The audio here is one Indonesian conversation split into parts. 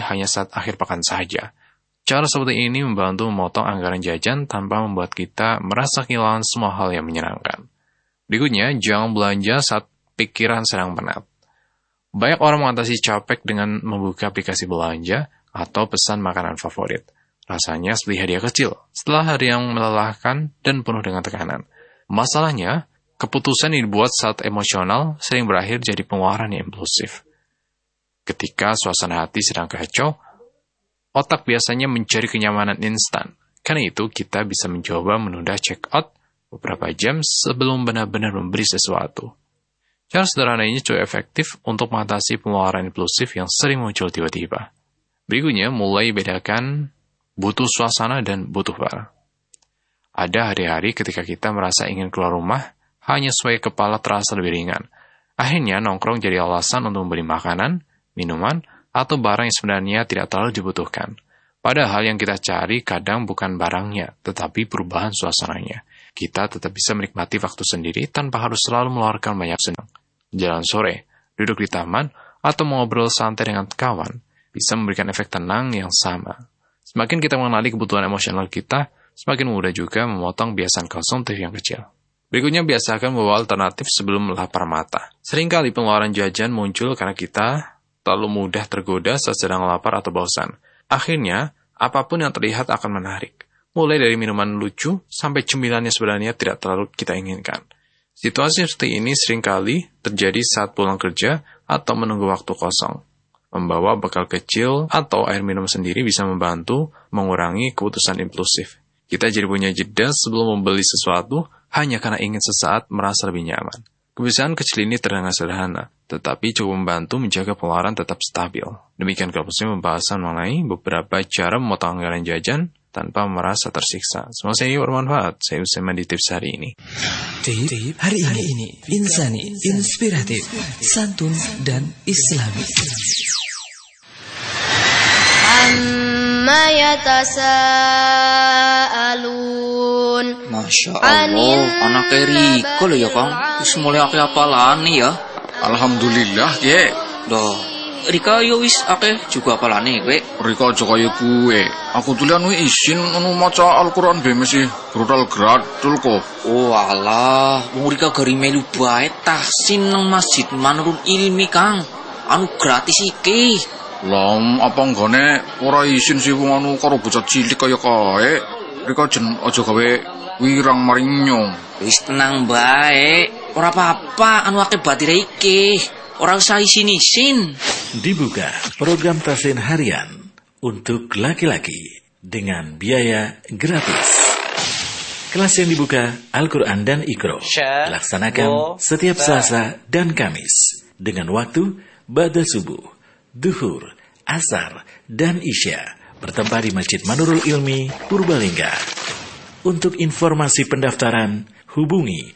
hanya saat akhir pekan saja. Cara seperti ini membantu memotong anggaran jajan tanpa membuat kita merasa kehilangan semua hal yang menyenangkan. Berikutnya, jangan belanja saat pikiran sedang penat. Banyak orang mengatasi capek dengan membuka aplikasi belanja atau pesan makanan favorit. Rasanya seperti hadiah kecil setelah hari yang melelahkan dan penuh dengan tekanan. Masalahnya, keputusan yang dibuat saat emosional sering berakhir jadi pengeluaran yang impulsif. Ketika suasana hati sedang kacau, otak biasanya mencari kenyamanan instan. Karena itu, kita bisa mencoba menunda check-out beberapa jam sebelum benar-benar membeli sesuatu. Cara sederhana ini cukup efektif untuk mengatasi pengeluaran impulsif yang sering muncul tiba-tiba. Berikutnya, mulai bedakan butuh suasana dan butuh barang. Ada hari-hari ketika kita merasa ingin keluar rumah, hanya supaya kepala terasa lebih ringan. Akhirnya, nongkrong jadi alasan untuk membeli makanan, minuman, atau barang yang sebenarnya tidak terlalu dibutuhkan. Padahal yang kita cari kadang bukan barangnya, tetapi perubahan suasananya. Kita tetap bisa menikmati waktu sendiri tanpa harus selalu mengeluarkan banyak senang. Jalan sore, duduk di taman, atau mengobrol santai dengan kawan, bisa memberikan efek tenang yang sama. Semakin kita mengenali kebutuhan emosional kita, semakin mudah juga memotong biasan konsumtif yang kecil. Berikutnya, biasakan membawa alternatif sebelum lapar mata. Seringkali pengeluaran jajan muncul karena kita terlalu mudah tergoda saat sedang lapar atau bosan. Akhirnya, apapun yang terlihat akan menarik. Mulai dari minuman lucu, sampai cemilan yang sebenarnya tidak terlalu kita inginkan. Situasi seperti ini seringkali terjadi saat pulang kerja atau menunggu waktu kosong. Membawa bekal kecil atau air minum sendiri bisa membantu mengurangi keputusan impulsif. Kita jadi punya jeda sebelum membeli sesuatu hanya karena ingin sesaat merasa lebih nyaman. Kebiasaan kecil ini terdengar sederhana, tetapi cukup membantu menjaga pengeluaran tetap stabil. Demikian kelompoknya pembahasan mengenai beberapa cara memotong anggaran jajan tanpa merasa tersiksa. Semoga ini bermanfaat. Saya Usai di tips hari ini. Tip hari ini insani, inspiratif, santun dan islami. Amma yatasaalun. Masya Allah, anak Riko lho ya Kang. Wis mulai akeh apalane ya. Alhamdulillah, Ye. Loh, Rika yo wis akeh juga apalane kowe. Rika aja kaya kuwe. Aku tulian wi isin anu maca Al-Qur'an be mesti brutal gradul kok. Oh alah, wong Rika gari melu bae tahsin nang Masjid Manurul Ilmi Kang. Anu gratis iki. Lah, apa nggone ora isin sih wong anu karo bocah cilik kaya kae. Rika jen aja gawe wirang maring nyong. Wis tenang bae. Ora apa-apa anu akeh batire iki. Ora usah isin-isin. Dibuka program tahsin harian untuk laki-laki dengan biaya gratis. Kelas yang dibuka Al-Quran dan Iqra dilaksanakan setiap Selasa dan Kamis dengan waktu ba'da subuh, duhur, asar, dan isya bertempat di Masjid Manurul Ilmi, Purbalingga. Untuk informasi pendaftaran hubungi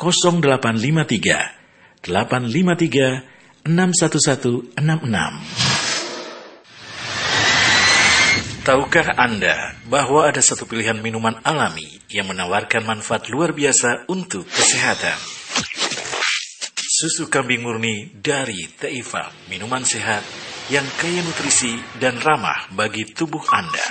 0853 853 61166. Tahukah Anda bahwa ada satu pilihan minuman alami yang menawarkan manfaat luar biasa untuk kesehatan? Susu kambing murni dari Teifam, minuman sehat yang kaya nutrisi dan ramah bagi tubuh Anda.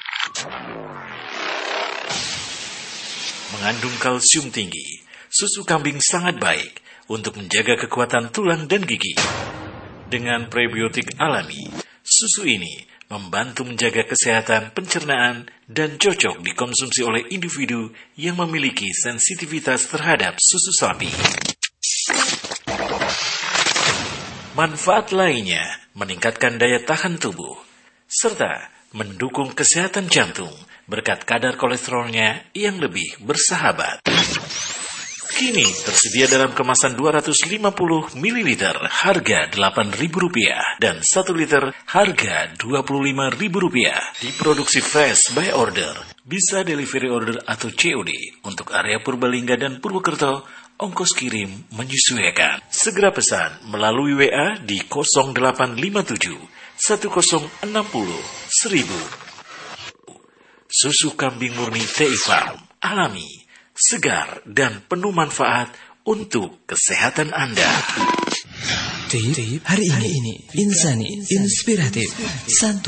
Mengandung kalsium tinggi, susu kambing sangat baik untuk menjaga kekuatan tulang dan gigi. Dengan prebiotik alami, susu ini membantu menjaga kesehatan pencernaan dan cocok dikonsumsi oleh individu yang memiliki sensitivitas terhadap susu sapi. Manfaat lainnya meningkatkan daya tahan tubuh, serta mendukung kesehatan jantung berkat kadar kolesterolnya yang lebih bersahabat. Kini tersedia dalam kemasan 250 ml harga Rp8.000 dan 1 liter harga Rp25.000. Diproduksi fresh by order. Bisa delivery order atau COD. Untuk area Purbalingga dan Purwokerto, ongkos kirim menyesuaikan. Segera pesan melalui WA di 0857 1060 1000. Susu kambing murni Teifam, alami, segar dan penuh manfaat untuk kesehatan Anda. Tip hari ini insani, inspiratif, santun.